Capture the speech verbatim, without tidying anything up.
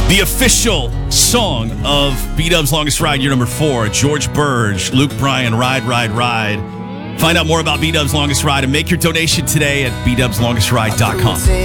The official song of B-Dub's Longest Ride, year number four, George Burge, Luke Bryan, Ride, Ride, Ride. Find out more about B-Dub's Longest Ride and make your donation today at b dubs longest ride dot com.